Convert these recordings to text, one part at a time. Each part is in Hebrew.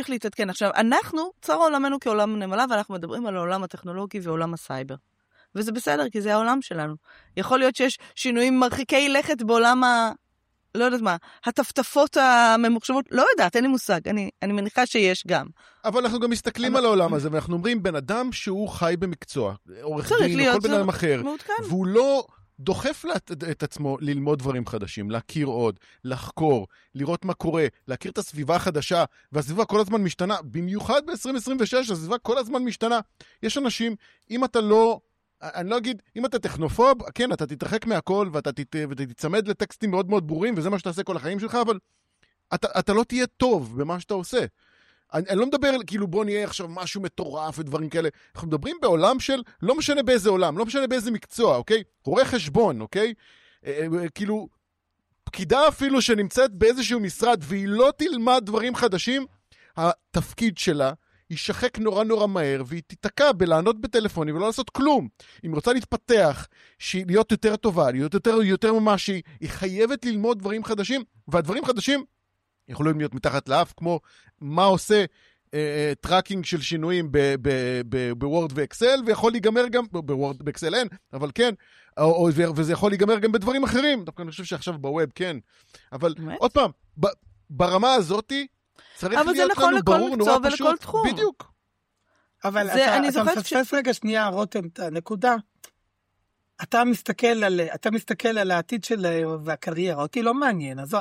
להמשיך להתעדכן. עכשיו, אנחנו, צר עולמנו כעולם נמלה, ואנחנו מדברים על העולם הטכנולוגי ועולם הסייבר. וזה בסדר, כי זה העולם שלנו. יכול להיות שיש שינויים מרחיקי לכת בעולם לא יודעת מה, הטפטפות הממוחשבות, לא יודעת, אין לי מושג, אני מניחה שיש גם. אבל אנחנו גם מסתכלים על העולם הזה, ואנחנו אומרים, בן אדם שהוא חי במקצוע, עורך דין או כל בן אדם אחר, והוא לא דוחף את עצמו ללמוד דברים חדשים, להכיר עוד, לחקור, לראות מה קורה, להכיר את הסביבה החדשה, והסביבה כל הזמן משתנה, במיוחד ב-2026, הסביבה כל הזמן משתנה. יש אנשים, אם אתה לא... אני לא אגיד, אם אתה טכנופוב, כן, אתה תתרחק מהכל, ואתה תצמד לטקסטים מאוד מאוד ברורים, וזה מה שאתה עושה כל החיים שלך, אבל אתה לא תהיה טוב במה שאתה עושה. אני לא מדבר, כאילו, בוא נהיה עכשיו משהו מטורף ודברים כאלה. אנחנו מדברים בעולם של, לא משנה באיזה עולם, לא משנה באיזה מקצוע, אוקיי? רואה חשבון, אוקיי? כאילו, פקידה אפילו שנמצאת באיזשהו משרד, והיא לא תלמד דברים חדשים, התפקיד שלה, היא שחק נורא נורא מהר, והיא תתקע בלענות בטלפונים ולא לעשות כלום. אם היא רוצה להתפתח, להיות יותר טובה, להיות יותר ממש, היא חייבת ללמוד דברים חדשים, והדברים חדשים יכולים להיות מתחת לאף, כמו מה עושה טראקינג של שינויים בוורד ואקסל, ויכול להיגמר גם, בוורד ואקסל אין, אבל כן, וזה יכול להיגמר גם בדברים אחרים. דווקא אני חושב שעכשיו בווב כן. אבל עוד פעם, ברמה הזאת, אבל זה נכון לכל מקצוע ולכל תחום. בדיוק. אבל אתה מפספס רגע שנייה, רותם, את הנקודה. אתה מסתכל על העתיד של והקריירה. אותי לא מעניין. אז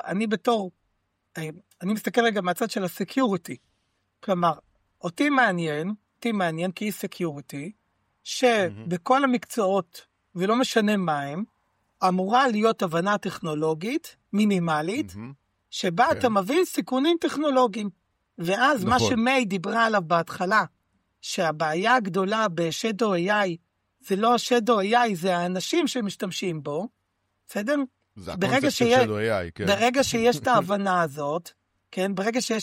אני מסתכל רגע מהצד של הסקיוריטי. כלומר, אותי מעניין כי היא סקיוריטי, שבכל המקצועות, ולא משנה מה הם, אמורה להיות הבנה טכנולוגית, מינימלית, שבה אתה מבין סיכונים טכנולוגיים. ואז מה שמי דיברה עליו בהתחלה, שהבעיה הגדולה ב-Shadow AI, זה לא ה-Shadow AI, זה האנשים שמשתמשים בו, בסדר? זה הקונספט של Shadow AI, כן. ברגע שיש את ההבנה הזאת, כן,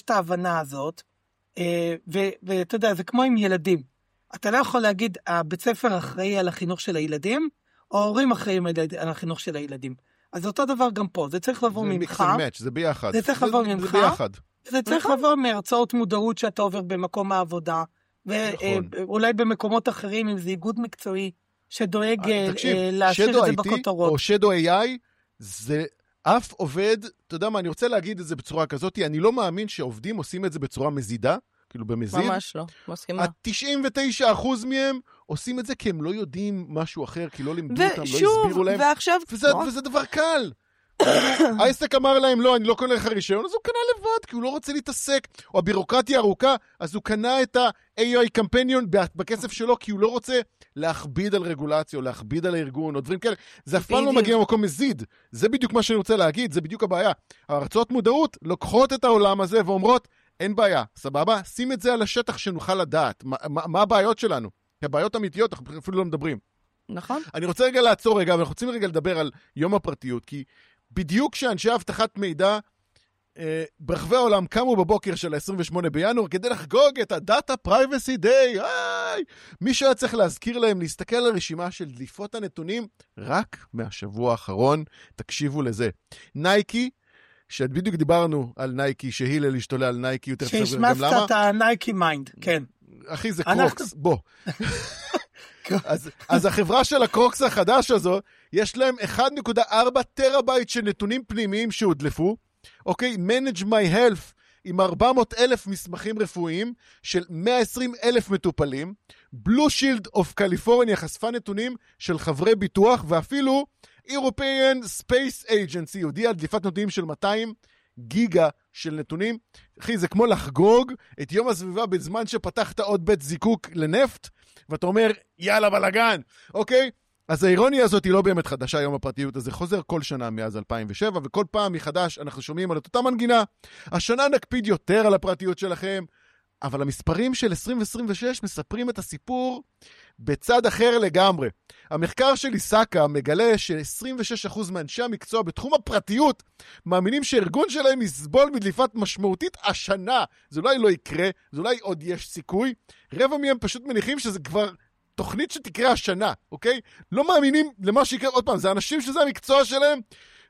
ואתה יודע, זה כמו עם ילדים. אתה לא יכול להגיד, הבית ספר אחראי על החינוך של הילדים, או ההורים אחראים על החינוך של הילדים. אז אותו דבר גם פה, זה צריך לבוא ממך. זה ביחד. זה צריך לבוא ממך. זה ביחד. זה צריך לבוא מהרצאות מודעות שאתה עובר במקום העבודה, ואולי במקומות אחרים, אם זה איגוד מקצועי, שדואג להשאיר את זה בכותרות. או Shadow AI, זה אף עובד, אתה יודע מה, אני רוצה להגיד את זה בצורה כזאת, אני לא מאמין שעובדים עושים את זה בצורה מזידה, כאילו במזיד. ממש לא, מסכימה. 99% מהם עושים את זה כי הם לא יודעים משהו אחר, כי לא לימדו אותם, לא הסבירו להם. וזה דבר קל. העסק אמר להם, לא, אני לא קונה לך רישיון, אז הוא קנה לבד, כי הוא לא רוצה להתעסק. או הבירוקרטיה ארוכה, אז הוא קנה את ה-AI Companion בכסף שלו, כי הוא לא רוצה להכביד על רגולציה, או להכביד על הארגון, או דברים כאלה. זה אף פעם לא מגיע למקום מזיד. זה בדיוק מה שאני רוצה להגיד, זה בדיוק הבעיה. הרצאות מודעות לוקחות את העולם הזה ואומרות, אין בעיה, סבבה? שים את זה על השטח שנוכל לדעת. מה הבעיות שלנו? הבעיות אמיתיות, אנחנו אפילו לא מדברים. נכון. אני רוצה רגע לעצור רגע, ואנחנו רוצים רגע לדבר על יום הפרטיות, כי בדיוק שאנשי אבטחת מידע ברחבי העולם קמו בבוקר של ה-28 בינואר כדי לחגוג את ה-Data Privacy Day. מי שהיה צריך להזכיר להם להסתכל על הרשימה של דליפות הנתונים רק מהשבוע האחרון. תקשיבו לזה. נייקי, שבדיוק דיברנו על נייקי, שהילל השתולה על נייקי, יותר בסדר גם למה. שהשמצת את הנייקי מיינד, כן. אחי, זה קרוקס, בוא. אז החברה של הקרוקס החדש הזו, יש להם 1.4 טראבייט של נתונים פנימיים שהודלפו, אוקיי, Manage My Health, עם 400,000 מסמכים רפואיים של 120,000 מטופלים, Blue Shield of California חשפה נתונים של חברי ביטוח, ואפילו European Space Agency הודיע על דליפת נתונים של 200 גיגה של נתונים. אחי, זה כמו לחגוג את יום הסביבה בזמן שפתחת עוד בית זיקוק לנפט, ואתה אומר, יאללה בלגן, אוקיי? אז האירוניה הזאת היא לא באמת חדשה, יום הפרטיות הזה חוזר כל שנה מאז 2007, וכל פעם מחדש אנחנו שומעים על אותה מנגינה. השנה נקפיד יותר על הפרטיות שלכם, אבל המספרים של 2026 מספרים את הסיפור בצד אחר לגמרי. המחקר של איסקה מגלה ש26% מאנשי המקצוע בתחום הפרטיות מאמינים שארגון שלהם יסבול מדליפת משמעותית השנה. זה אולי לא יקרה, זה אולי עוד יש סיכוי. רבע מהם פשוט מניחים שזה כבר תוכנית שתקרה השנה, אוקיי? לא מאמינים למה שיקרה עוד פעם, זה אנשים שזה המקצוע שלהם,